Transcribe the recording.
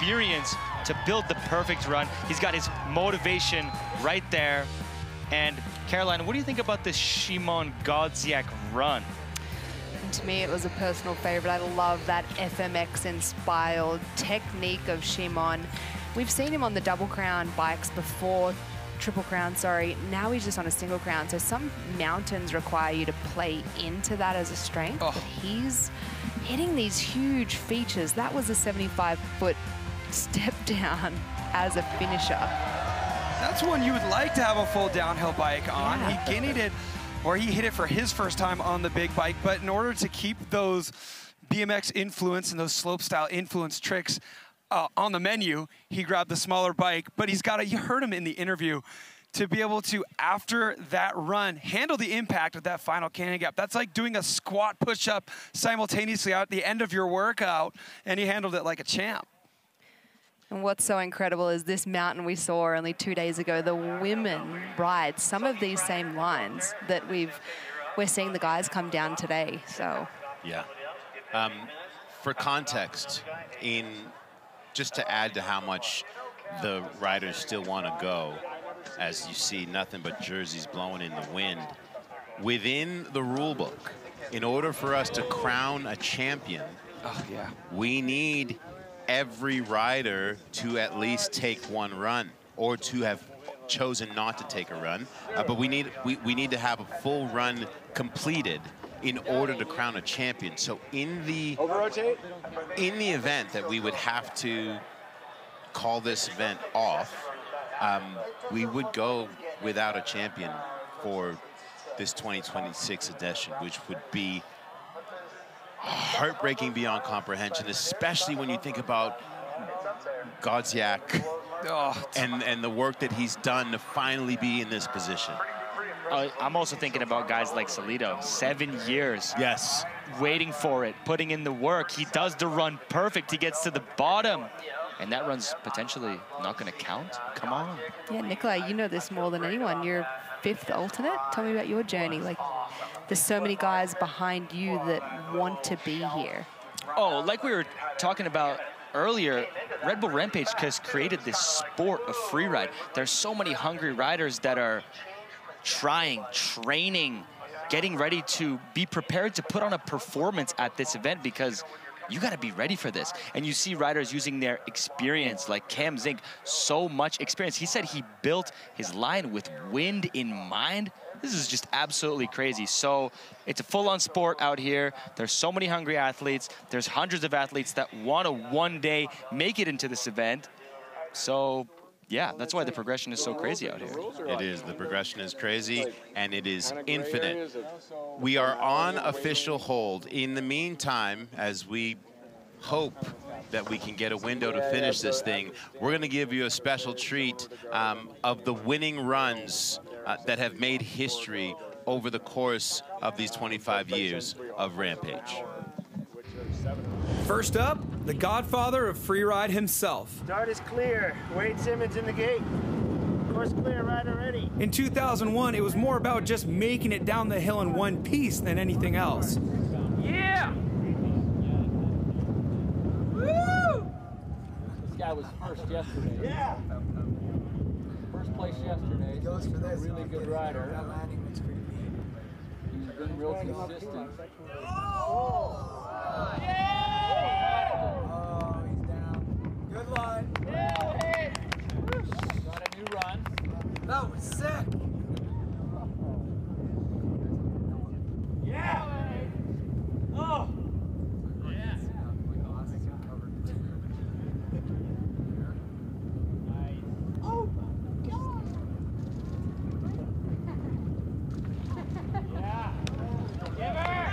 experience to build the perfect run. He's got his motivation right there. And Caroline, what do you think about this Szymon Godziak run? And to me, it was a personal favorite. I love that FMX-inspired technique of Szymon. We've seen him on the double crown bikes before, triple crown, sorry. Now he's just on a single crown. So some mountains require you to play into that as a strength. Oh. But he's hitting these huge features. That was a 75-foot step down as a finisher. That's one you would like to have a full downhill bike on. Yeah. He guineaed it, or he hit it for his first time on the big bike, but in order to keep those BMX influence and those slope style influence tricks on the menu, he grabbed the smaller bike, but you heard him in the interview, to be able to, after that run, handle the impact of that final canyon gap. That's like doing a squat push-up simultaneously at the end of your workout, and he handled it like a champ. And what's so incredible is this mountain we saw only 2 days ago, the women ride some of these same lines that we're seeing the guys come down today, so. Yeah. For context, just to add to how much the riders still want to go, as you see nothing but jerseys blowing in the wind, within the rule book, in order for us to crown a champion, we need every rider to at least take one run, or to have chosen not to take a run. But we need to have a full run completed in order to crown a champion. So in the event that we would have to call this event off, we would go without a champion for this 2026 edition, which would be heartbreaking beyond comprehension, especially when you think about Godziak and the work that he's done to finally be in this position. I'm also thinking about guys like Salido, 7 years. Yes. Waiting for it, putting in the work. He does the run perfect. He gets to the bottom. And that run's potentially not going to count. Come on. Yeah, Nikolai, you know this more than anyone. You're 5th alternate. Tell me about your journey. Like, there's so many guys behind you that want to be here. Oh, like we were talking about earlier, Red Bull Rampage has created this sport of freeride. There's so many hungry riders that are trying, training, getting ready to be prepared to put on a performance at this event, because you got to be ready for this. And you see riders using their experience, like Cam Zink, so much experience. He said he built his line with wind in mind. This is just absolutely crazy. So it's a full-on sport out here. There's so many hungry athletes. There's hundreds of athletes that want to one day make it into this event. So yeah, that's why the progression is so crazy out here. It is. The progression is crazy, and it is infinite. We are on official hold. In the meantime, as we hope that we can get a window to finish this thing, we're going to give you a special treat of the winning runs that have made history over the course of these 25 years of Rampage. First up, the godfather of freeride himself. Start is clear. Wade Simmons in the gate. Course clear, rider ready. In 2001, it was more about just making it down the hill in one piece than anything else. Yeah! Woo! This guy was first yesterday. Yeah! First place yesterday. Goes for this. A really good rider. He's been real consistent. Oh! Yeah! Oh, he's down. Good line. Yeah! Got a new run. That was sick. Yeah! Oh! Yeah! Oh my God! Yeah! Give her!